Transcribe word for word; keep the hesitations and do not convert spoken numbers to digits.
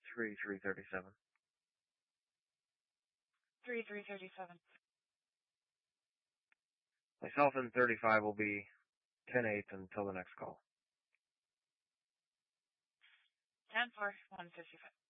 three three thirty-seven. three three thirty-seven. Myself and thirty-five will be ten eight until the next call. ten four, one fifty-five.